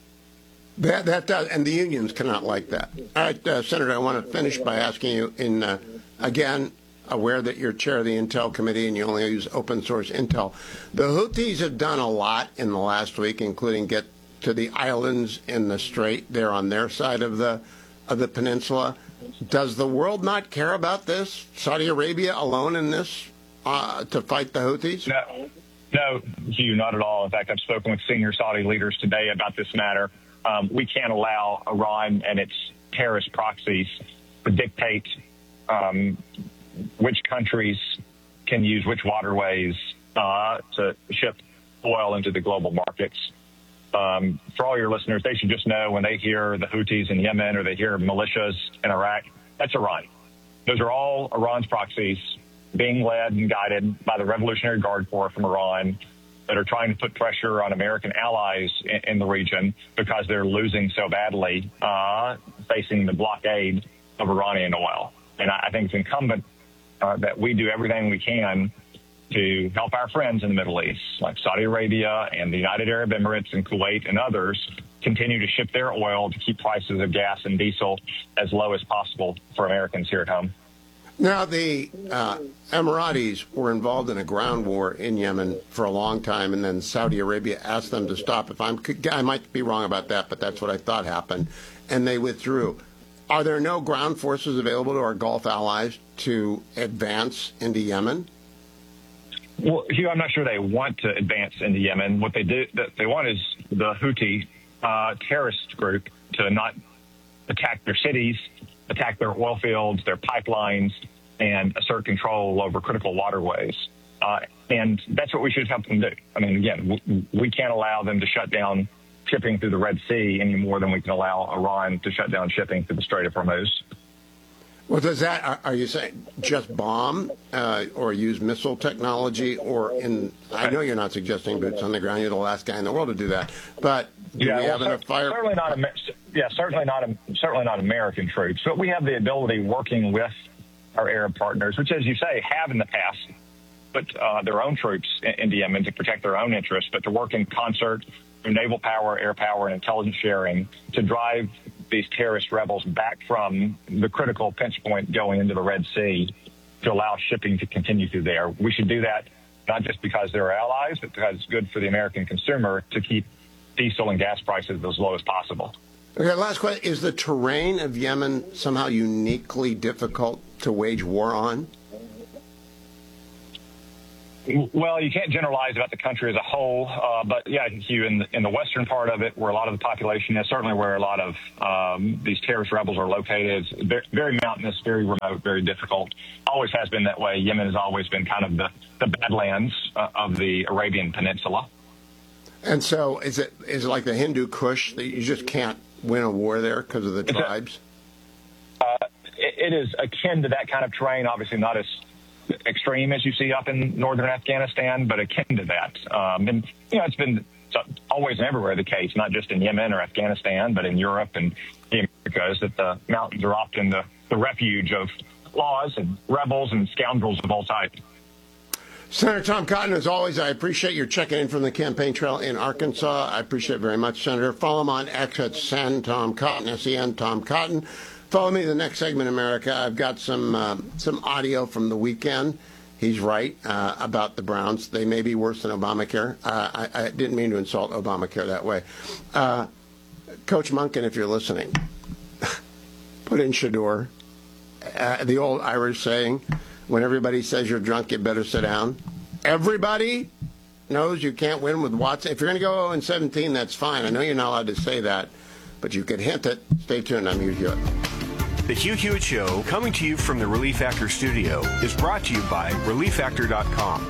That that does, and the unions cannot like that. All right, uh, Senator, I want to finish by asking you, in uh, again, aware that you're chair of the Intel Committee and you only use open source Intel. The Houthis have done a lot in the last week, including get to the islands in the Strait there on their side of the of the peninsula. Does the world not care about this? Saudi Arabia alone in this uh, to fight the Houthis? No, no, Hugh, not at all. In fact, I've spoken with senior Saudi leaders today about this matter. Um, we can't allow Iran and its terrorist proxies to dictate um, which countries can use which waterways uh, to ship oil into the global markets. Um, for all your listeners, they should just know when they hear the Houthis in Yemen or they hear militias in Iraq, that's Iran. Those are all Iran's proxies being led and guided by the Revolutionary Guard Corps from Iran, that are trying to put pressure on American allies in, in the region because they're losing so badly, uh, facing the blockade of Iranian oil. And I, I think it's incumbent uh, that we do everything we can to help our friends in the Middle East, like Saudi Arabia and the United Arab Emirates and Kuwait and others, continue to ship their oil to keep prices of gas and diesel as low as possible for Americans here at home. Now, the uh, Emiratis were involved in a ground war in Yemen for a long time, and then Saudi Arabia asked them to stop. If I'm, I might be wrong about that, but that's what I thought happened, and they withdrew. Are there no ground forces available to our Gulf allies to advance into Yemen? Well, Hugh, I'm not sure they want to advance into Yemen. What they do, they want is the Houthi uh, terrorist group to not attack their cities, attack their oil fields, their pipelines, and assert control over critical waterways. Uh, and that's what we should help them do. I mean, again, we, we can't allow them to shut down shipping through the Red Sea any more than we can allow Iran to shut down shipping through the Strait of Hormuz. Well, does that, are, are you saying just bomb uh, or use missile technology or in, I know you're not suggesting boots on the ground, you're the last guy in the world to do that, but do yeah, we well, have enough fire? Certainly not, yeah, certainly not, certainly not American troops, but we have the ability working with our Arab partners, which, as you say, have in the past put uh, their own troops into Yemen to protect their own interests, but to work in concert through naval power, air power, and intelligence sharing to drive these terrorist rebels back from the critical pinch point going into the Red Sea to allow shipping to continue through there. We should do that not just because they're allies, but because it's good for the American consumer to keep diesel and gas prices as low as possible. Okay, last question. Is the terrain of Yemen somehow uniquely difficult to wage war on? Well, you can't generalize about the country as a whole, uh, but yeah, Hugh, in the, in the western part of it, where a lot of the population is, certainly where a lot of um, these terrorist rebels are located, it's very, very mountainous, very remote, very difficult. Always has been that way. Yemen has always been kind of the, the badlands uh, of the Arabian Peninsula. And so is it is it like the Hindu Kush that you just can't win a war there because of the tribes? Uh, it, it is akin to that kind of terrain, obviously not as extreme as you see up in northern Afghanistan, but akin to that. Um, and, you know, it's been always and everywhere the case, not just in Yemen or Afghanistan, but in Europe and the Americas, that the mountains are often the, the refuge of laws and rebels and scoundrels of all types. Senator Tom Cotton, as always, I appreciate your checking in from the campaign trail in Arkansas. I appreciate it very much, Senator. Follow him on X at Sen Tom Cotton, S E N Tom Cotton. Follow me the next segment, America. I've got some uh, some audio from the weekend. He's right uh, about the Browns. They may be worse than Obamacare. Uh, I, I didn't mean to insult Obamacare that way. Uh, Coach Monken, if you're listening, put in Shador. Uh, the old Irish saying, when everybody says you're drunk, you better sit down. Everybody knows you can't win with Watson. If you're going to go oh and seventeen, that's fine. I know you're not allowed to say that, but you could hint it. Stay tuned. I'm Hugh Hewitt. The Hugh Hewitt Show, coming to you from the Relief Factor studio, is brought to you by relief factor dot com.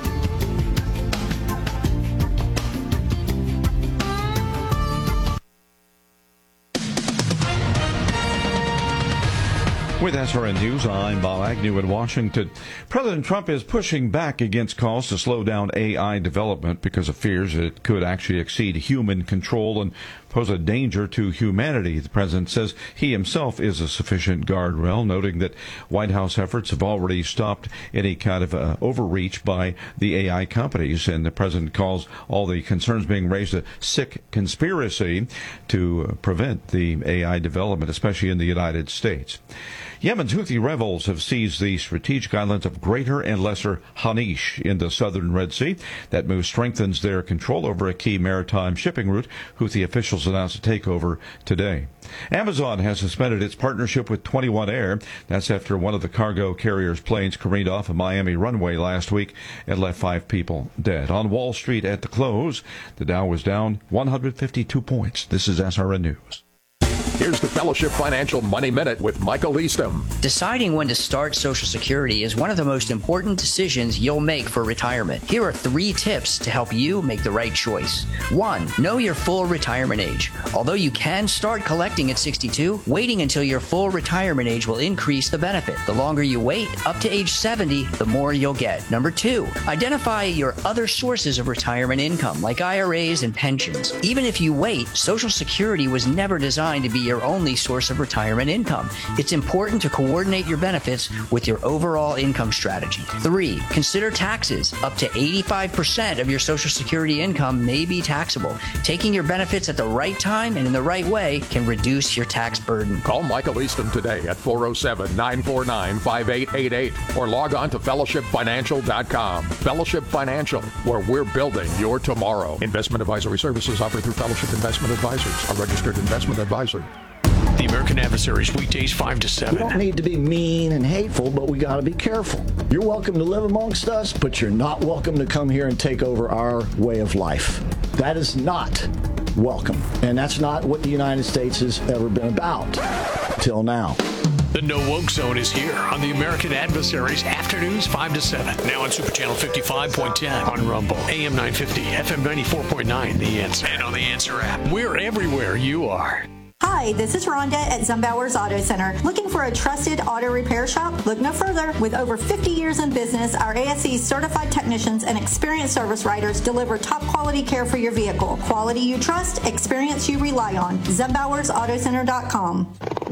With S R N News, I'm Bob Agnew in Washington. President Trump is pushing back against calls to slow down A I development because of fears it could actually exceed human control and pose a danger to humanity. The president says he himself is a sufficient guardrail, noting that White House efforts have already stopped any kind of uh, overreach by the A I companies. And the president calls all the concerns being raised a sick conspiracy to uh, prevent the A I development, especially in the United States. Yemen's Houthi rebels have seized the strategic islands of Greater and Lesser Hanish in the southern Red Sea. That move strengthens their control over a key maritime shipping route. Houthi officials announced a takeover today. Amazon has suspended its partnership with twenty-one Air. That's after one of the cargo carrier's planes careened off a Miami runway last week and left five people dead. On Wall Street at the close, the Dow was down one hundred fifty-two points. This is S R N News. Here's the Fellowship Financial Money Minute with Michael Eastham. Deciding when to start Social Security is one of the most important decisions you'll make for retirement. Here are three tips to help you make the right choice. One, know your full retirement age. Although you can start collecting at sixty-two, waiting until your full retirement age will increase the benefit. The longer you wait, up to age seventy, the more you'll get. Number two, identify your other sources of retirement income, like I R As and pensions. Even if you wait, Social Security was never designed to be your only source of retirement income. It's important to coordinate your benefits with your overall income strategy. Three, consider taxes. Up to eighty-five percent of your Social Security income may be taxable. Taking your benefits at the right time and in the right way can reduce your tax burden. Call Michael Eastham today at four oh seven, nine four nine, five eight eight eight or log on to fellowship financial dot com. Fellowship Financial, where we're building your tomorrow. Investment advisory services offered through Fellowship Investment Advisors, a registered investment advisor. The American Adversaries, weekdays five to seven. We don't need to be mean and hateful, but we got to be careful. You're welcome to live amongst us, but you're not welcome to come here and take over our way of life. That is not welcome. And that's not what the United States has ever been about till now. The No Woke Zone is here on the American Adversaries, afternoons five to seven. Now on Super Channel fifty-five point ten on Rumble, A M nine fifty, F M ninety-four point nine, The Answer, and on The Answer app. We're everywhere you are. Hi, this is Rhonda at Zumbauer's Auto Center. Looking for a trusted auto repair shop? Look no further. With over fifty years in business, our A S E certified technicians and experienced service writers deliver top quality care for your vehicle. Quality you trust, experience you rely on. Zumbauers Auto Center dot com.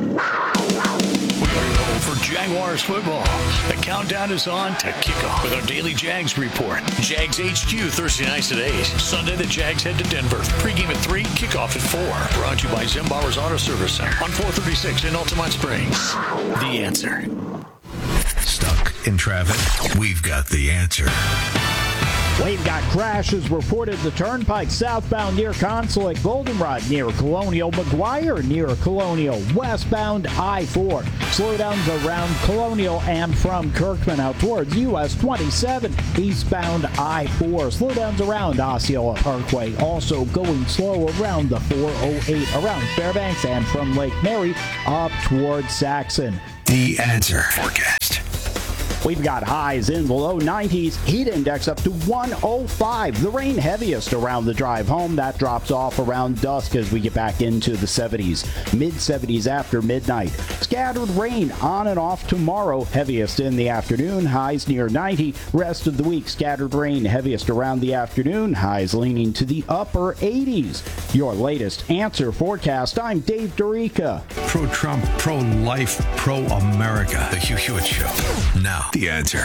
For Jaguars football, the countdown is on to kickoff with our daily Jags report. Jags H Q Thursday nights at eight. Sunday, the Jags head to Denver. Pre-game at three, kickoff at four. Brought to you by Zimbauer's Auto Service Center on four thirty-six in Altamont Springs. The Answer. Stuck in traffic? We've got the answer. We've got crashes reported the Turnpike southbound near Consulate, Goldenrod near Colonial, McGuire near Colonial, westbound I four. Slowdowns around Colonial and from Kirkman out towards U S twenty-seven, eastbound I four. Slowdowns around Osceola Parkway, also going slow around the four oh eight around Fairbanks and from Lake Mary up towards Saxon. The Answer Forecast. We've got highs in the low nineties, heat index up to one oh five. The rain heaviest around the drive home. That drops off around dusk as we get back into the seventies. mid seventies after midnight. Scattered rain on and off tomorrow. Heaviest in the afternoon. Highs near ninety. Rest of the week, scattered rain heaviest around the afternoon. Highs leaning to the upper eighties. Your latest Answer forecast. I'm Dave Dorica. Pro-Trump, pro-life, pro-America. The Hugh Hewitt Show. Now. The Answer.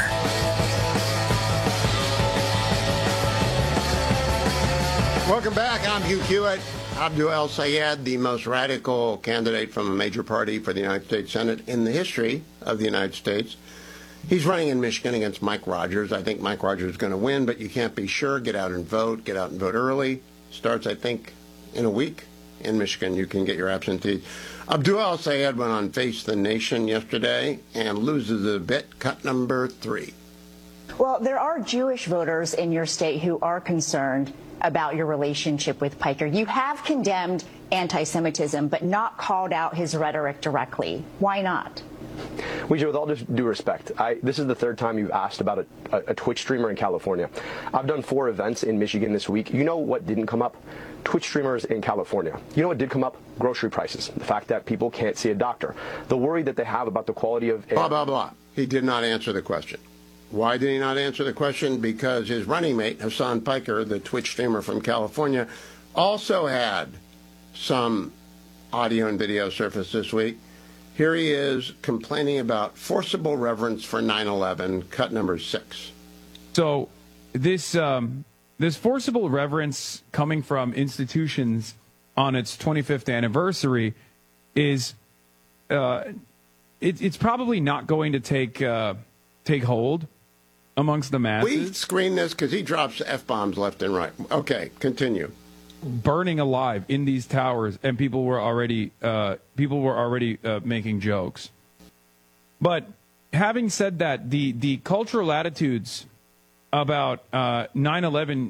Welcome back. I'm Hugh Hewitt. Abdul El-Sayed, the most radical candidate from a major party for the United States Senate in the history of the United States. He's running in Michigan against Mike Rogers. I think Mike Rogers is going to win, but you can't be sure. Get out and vote. Get out and vote early. Starts, I think, in a week in Michigan. You can get your absentee. Abdul El-Sayed went on Face the Nation yesterday and loses a bit. Cut number three. Well, there are Jewish voters in your state who are concerned about your relationship with Piker. You have condemned anti-Semitism, but not called out his rhetoric directly. Why not? Weijia, with all due respect, I, this is the third time you've asked about a, a, a Twitch streamer in California. I've done four events in Michigan this week. You know what didn't come up? Twitch streamers in California. You know what did come up? Grocery prices. The fact that people can't see a doctor. The worry that they have about the quality of air. Blah, blah, blah. He did not answer the question. Why did he not answer the question? Because his running mate, Hassan Piker, the Twitch streamer from California, also had some audio and video surface this week. Here he is complaining about forcible reverence for nine eleven, cut number six. So this um, this forcible reverence coming from institutions on its twenty-fifth anniversary is uh, it, it's probably not going to take uh, take hold amongst the masses. We screen this because he drops F-bombs left and right. Okay, continue. Burning alive in these towers, and people were already uh, people were already uh, making jokes. But having said that, the the cultural attitudes about uh, nine eleven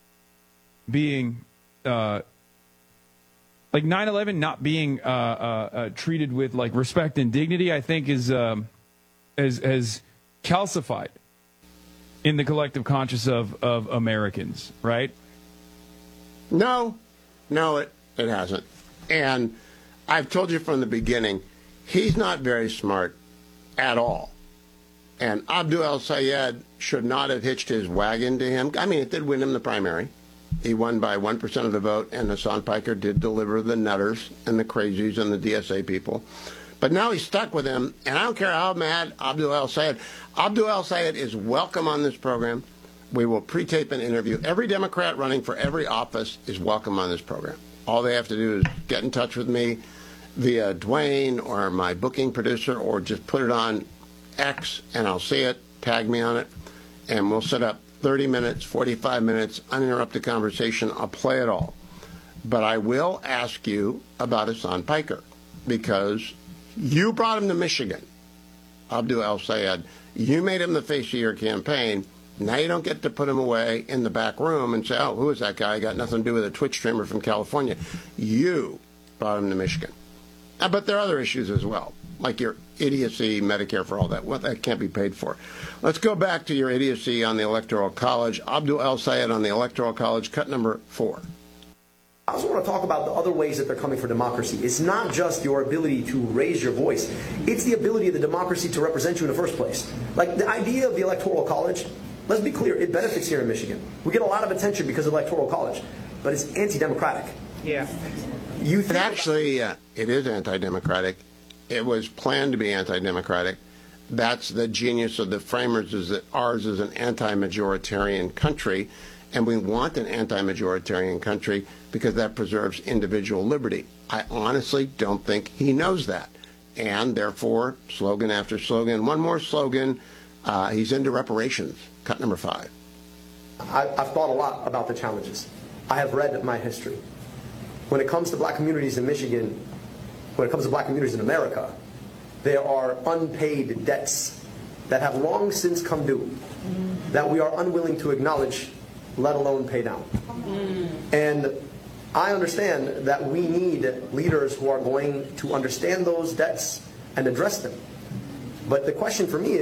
being uh, like nine eleven not being uh, uh, uh, treated with like respect and dignity, I think is um, has has calcified in the collective conscious of of Americans, right? No, no, it, it hasn't. And I've told you from the beginning, he's not very smart at all. And Abdul El-Sayed should not have hitched his wagon to him. I mean, it did win him the primary. He won by one percent of the vote, and Hassan Piker did deliver the nutters and the crazies and the D S A people. But now he's stuck with him, and I don't care how mad Abdul El-Sayed. Abdul El-Sayed is welcome on this program. We will pre-tape an interview. Every Democrat running for every office is welcome on this program. All they have to do is get in touch with me via Dwayne or my booking producer, or just put it on X and I'll see it, tag me on it, and we'll set up thirty minutes, forty-five minutes, uninterrupted conversation. I'll play it all. But I will ask you about Hassan Piker, because you brought him to Michigan, Abdul El-Sayed. You made him the face of your campaign. Now you don't get to put him away in the back room and say, oh, who is that guy? Got nothing to do with a Twitch streamer from California. You brought him to Michigan. Uh, but there are other issues as well, like your idiocy, Medicare for all that. Well, that can't be paid for. Let's go back to your idiocy on the Electoral College. Abdul El-Sayed on the Electoral College, cut number four. I also want to talk about the other ways that they're coming for democracy. It's not just your ability to raise your voice. It's the ability of the democracy to represent you in the first place. Like the idea of the Electoral College, let's be clear, it benefits here in Michigan. We get a lot of attention because of the Electoral College, but it's anti-democratic. Yeah. You it actually, uh, it is anti-democratic. It was planned to be anti-democratic. That's the genius of the framers, is that ours is an anti-majoritarian country, and we want an anti-majoritarian country because that preserves individual liberty. I honestly don't think he knows that. And therefore, slogan after slogan, one more slogan, uh, he's into reparations. Cut number five. I, I've thought a lot about the challenges. I have read my history. When it comes to black communities in Michigan, when it comes to black communities in America, there are unpaid debts that have long since come due that we are unwilling to acknowledge, let alone pay down. And I understand that we need leaders who are going to understand those debts and address them. But the question for me is,